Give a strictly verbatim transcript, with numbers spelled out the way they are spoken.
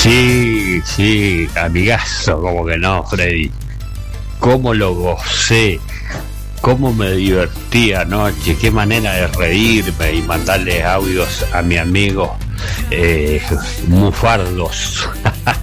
Sí, sí, amigazo, como que no, Freddy. Cómo lo gocé, cómo me divertí anoche, qué manera de reírme y mandarle audios a mi amigo eh, Mufardos.